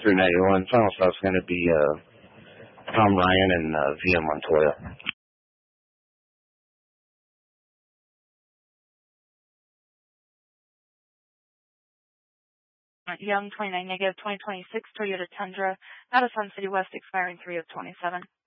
391. Final stop's going to be Tom Ryan and VM Montoya. Young, 29 negative, 2026 Toyota Tundra out of Sun City West, expiring 3 of 27.